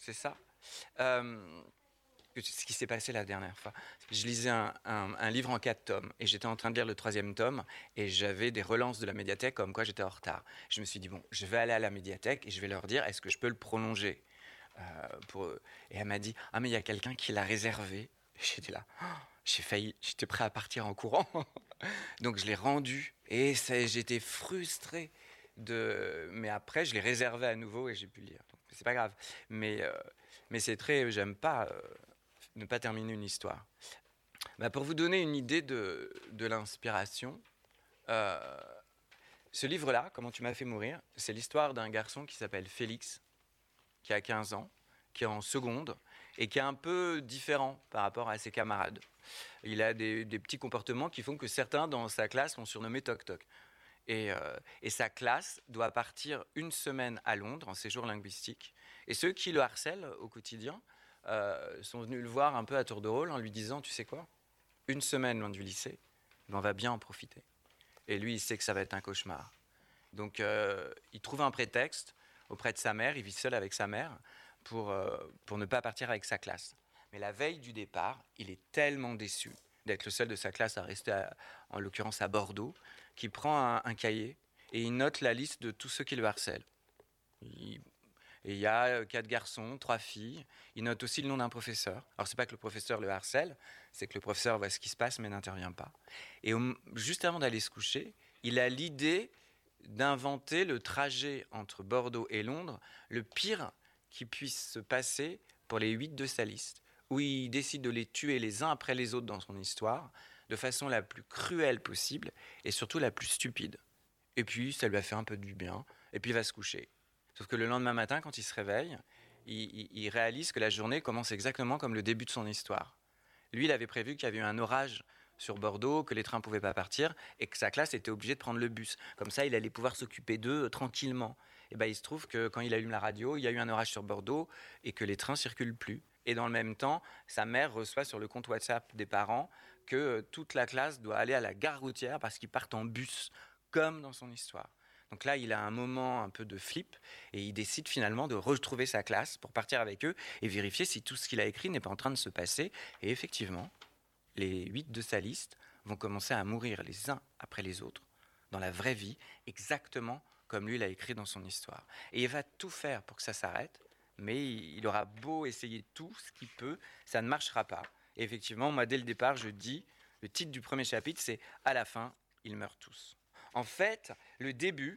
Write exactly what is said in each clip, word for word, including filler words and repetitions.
c'est ça. Euh, ce qui s'est passé la dernière fois. Je lisais un, un, un livre en quatre tomes et j'étais en train de lire le troisième tome et j'avais des relances de la médiathèque comme quoi j'étais en retard. Je me suis dit, bon, je vais aller à la médiathèque et je vais leur dire, est-ce que je peux le prolonger euh, pour... Et elle m'a dit, ah mais il y a quelqu'un qui l'a réservé. Et j'étais là, oh, j'ai failli, j'étais prêt à partir en courant. Donc je l'ai rendu et ça, j'étais frustré. De... Mais après, je l'ai réservé à nouveau et j'ai pu le lire. Donc c'est pas grave. Mais, euh, mais c'est très... J'aime pas... Euh, ne pas terminer une histoire. Bah, pour vous donner une idée de, de l'inspiration, euh, ce livre-là, Comment tu m'as fait mourir, c'est l'histoire d'un garçon qui s'appelle Félix, qui a quinze ans, qui est en seconde, et qui est un peu différent par rapport à ses camarades. Il a des, des petits comportements qui font que certains dans sa classe l'ont surnommé Toc Toc. Et, euh, et sa classe doit partir une semaine à Londres en séjour linguistique. Et ceux qui le harcèlent au quotidien euh, sont venus le voir un peu à tour de rôle en lui disant, tu sais quoi, une semaine loin du lycée, on va bien en profiter. Et lui, il sait que ça va être un cauchemar. Donc, euh, il trouve un prétexte auprès de sa mère, il vit seul avec sa mère, pour, euh, pour ne pas partir avec sa classe. Mais la veille du départ, il est tellement déçu d'être le seul de sa classe à rester, à, en l'occurrence à Bordeaux, qu'il prend un, un cahier et il note la liste de tous ceux qui le harcèlent. Il, et il y a quatre garçons, trois filles. Il note aussi le nom d'un professeur. Alors c'est pas que le professeur le harcèle, c'est que le professeur voit ce qui se passe mais n'intervient pas. Et au, juste avant d'aller se coucher, il a l'idée d'inventer le trajet entre Bordeaux et Londres, le pire qui puisse se passer pour les huit de sa liste, où il décide de les tuer les uns après les autres dans son histoire, de façon la plus cruelle possible et surtout la plus stupide. Et puis ça lui a fait un peu du bien, et puis il va se coucher. Sauf que le lendemain matin, quand il se réveille, il, il, il réalise que la journée commence exactement comme le début de son histoire. Lui, il avait prévu qu'il y avait eu un orage sur Bordeaux, que les trains ne pouvaient pas partir, et que sa classe était obligée de prendre le bus. Comme ça, il allait pouvoir s'occuper d'eux euh, tranquillement. Et ben, il se trouve que quand il allume la radio, il y a eu un orage sur Bordeaux, et que les trains ne circulent plus. Et dans le même temps, sa mère reçoit sur le compte WhatsApp des parents que euh, toute la classe doit aller à la gare routière parce qu'ils partent en bus, comme dans son histoire. Donc là, il a un moment un peu de flip et il décide finalement de retrouver sa classe pour partir avec eux et vérifier si tout ce qu'il a écrit n'est pas en train de se passer. Et effectivement, les huit de sa liste vont commencer à mourir les uns après les autres dans la vraie vie, exactement comme lui l'a écrit dans son histoire. Et il va tout faire pour que ça s'arrête, mais il aura beau essayer tout ce qu'il peut, ça ne marchera pas. Et effectivement, moi, dès le départ, je dis, le titre du premier chapitre, c'est « À la fin, ils meurent tous ». En fait, le début,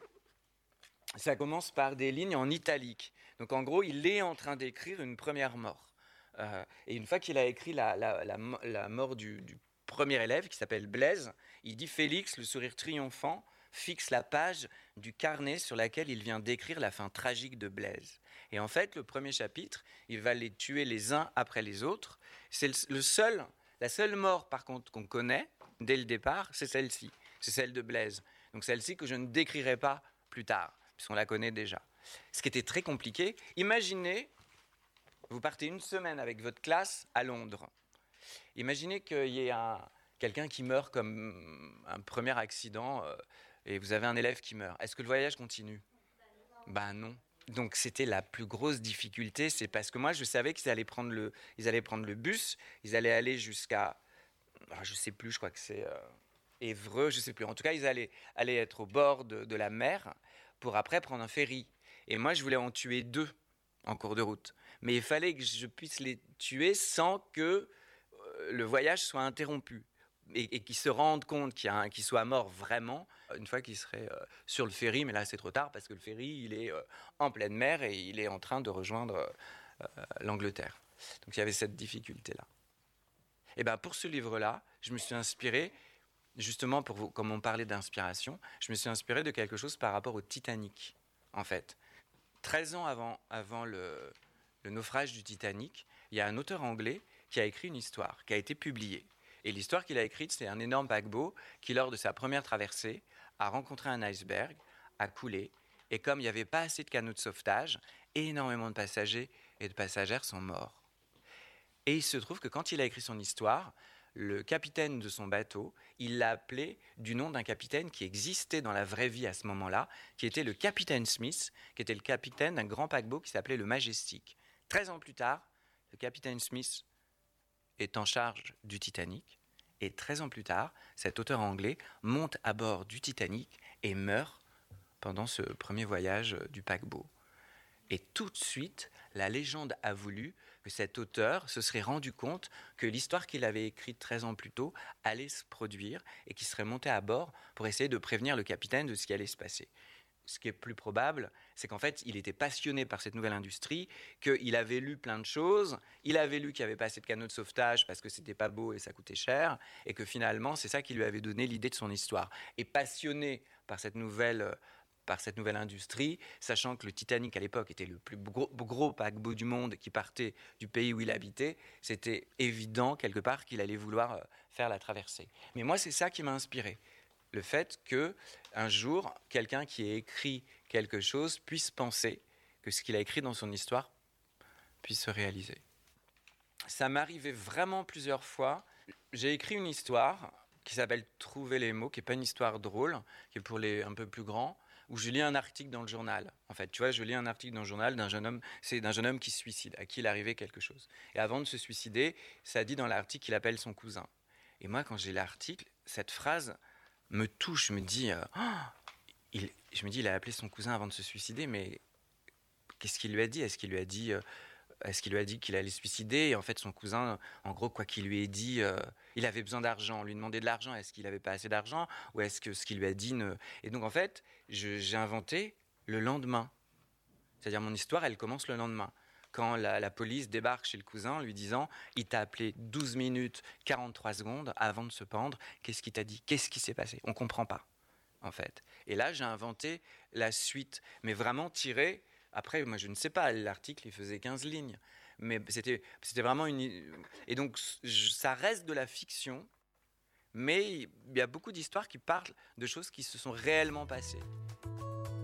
ça commence par des lignes en italique. Donc en gros, il est en train d'écrire une première mort. Euh, et une fois qu'il a écrit la, la, la, la mort du, du premier élève, qui s'appelle Blaise, il dit « Félix, le sourire triomphant, fixe la page du carnet sur laquelle il vient d'écrire la fin tragique de Blaise. » Et en fait, le premier chapitre, il va les tuer les uns après les autres. C'est le, le seul, la seule mort, par contre, qu'on connaît, dès le départ, c'est celle-ci. C'est celle de Blaise. Donc celle-ci que je ne décrirai pas plus tard, puisqu'on la connaît déjà. Ce qui était très compliqué, imaginez, vous partez une semaine avec votre classe à Londres. Imaginez qu'il y ait un, quelqu'un qui meurt comme un premier accident euh, et vous avez un élève qui meurt. Est-ce que le voyage continue ? Ben non. Donc c'était la plus grosse difficulté, c'est parce que moi je savais qu'ils allaient prendre le, ils allaient prendre le bus, ils allaient aller jusqu'à, je sais plus, je crois que c'est... Euh, Évreux, je ne sais plus. En tout cas, ils allaient, allaient être au bord de, de la mer pour après prendre un ferry. Et moi, je voulais en tuer deux en cours de route. Mais il fallait que je puisse les tuer sans que euh, le voyage soit interrompu. Et, et qu'ils se rendent compte qu'il y a un, qu'ils soient morts vraiment une fois qu'ils seraient euh, sur le ferry. Mais là, c'est trop tard parce que le ferry, il est euh, en pleine mer et il est en train de rejoindre euh, l'Angleterre. Donc, il y avait cette difficulté-là. Et bien, pour ce livre-là, je me suis inspiré... Justement, pour vous, comme on parlait d'inspiration, je me suis inspiré de quelque chose par rapport au Titanic, en fait. treize ans avant, avant le, le naufrage du Titanic, il y a un auteur anglais qui a écrit une histoire, qui a été publiée. Et l'histoire qu'il a écrite, c'est un énorme paquebot qui, lors de sa première traversée, a rencontré un iceberg, a coulé, et comme il n'y avait pas assez de canaux de sauvetage, énormément de passagers et de passagères sont morts. Et il se trouve que quand il a écrit son histoire, le capitaine de son bateau, il l'a appelé du nom d'un capitaine qui existait dans la vraie vie à ce moment-là, qui était le capitaine Smith, qui était le capitaine d'un grand paquebot qui s'appelait le Majestic. treize ans plus tard, le capitaine Smith est en charge du Titanic. Et treize ans plus tard, cet auteur anglais monte à bord du Titanic et meurt pendant ce premier voyage du paquebot. Et tout de suite, la légende a voulu que cet auteur se serait rendu compte que l'histoire qu'il avait écrite treize ans plus tôt allait se produire et qu'il serait monté à bord pour essayer de prévenir le capitaine de ce qui allait se passer. Ce qui est plus probable, c'est qu'en fait, il était passionné par cette nouvelle industrie, qu'il avait lu plein de choses, il avait lu qu'il n'y avait pas assez de canaux de sauvetage parce que c'était pas beau et ça coûtait cher, et que finalement, c'est ça qui lui avait donné l'idée de son histoire. Et passionné par cette nouvelle, par cette nouvelle industrie, sachant que le Titanic à l'époque était le plus gros, gros paquebot du monde qui partait du pays où il habitait, c'était évident quelque part qu'il allait vouloir faire la traversée. Mais moi, c'est ça qui m'a inspiré. Le fait qu'un jour, quelqu'un qui ait écrit quelque chose puisse penser que ce qu'il a écrit dans son histoire puisse se réaliser. Ça m'arrivait vraiment plusieurs fois. J'ai écrit une histoire qui s'appelle « Trouver les mots », qui n'est pas une histoire drôle, qui est pour les un peu plus grands, où je lis un article dans le journal. En fait, tu vois, je lis un article dans le journal d'un jeune homme, c'est d'un jeune homme qui se suicide, à qui il arrivait quelque chose. Et avant de se suicider, ça dit dans l'article qu'il appelle son cousin. Et moi, quand j'ai l'article, cette phrase me touche, me dit, euh, oh, il, je me dis, il a appelé son cousin avant de se suicider, mais qu'est-ce qu'il lui a dit ? Est-ce qu'il lui a dit, euh, est-ce qu'il lui a dit qu'il allait se suicider ? Et en fait, son cousin, en gros, quoi qu'il lui ait dit, euh, il avait besoin d'argent. On lui demandait de l'argent. Est-ce qu'il n'avait pas assez d'argent ? Ou est-ce que ce qu'il lui a dit ne... Et donc, en fait, je, j'ai inventé le lendemain. C'est-à-dire, mon histoire, elle commence le lendemain. Quand la, la police débarque chez le cousin en lui disant « Il t'a appelé douze minutes quarante-trois secondes avant de se pendre. Qu'est-ce qu'il t'a dit ? Qu'est-ce qui s'est passé ?» On ne comprend pas, en fait. Et là, j'ai inventé la suite, mais vraiment tiré... Après, moi, je ne sais pas, l'article, il faisait quinze lignes. Mais c'était, c'était vraiment une... Et donc, ça reste de la fiction, mais il y a beaucoup d'histoires qui parlent de choses qui se sont réellement passées.